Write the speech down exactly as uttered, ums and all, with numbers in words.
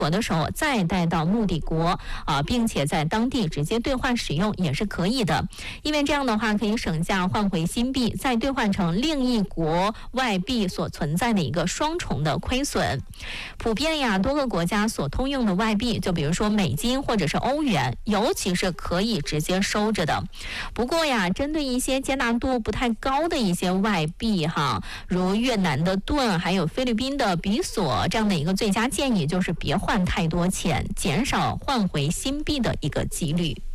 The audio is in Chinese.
国的时候再带到目的国啊，并且在当地直接兑换使用也是可以的，因为这样的话可以省下换回新币再兑换成另一国外币所存在的一个双重的亏损。普遍呀，多个国家所通用的外币，就比如说美金或者是欧元，尤其是可以直接收着的。不过呀，针对一些接纳度不太高的一些外币哈，如越南的盾，还有菲律宾的比索，这样的一个最佳建议就是别换太多钱，减少换回新币的一个几率。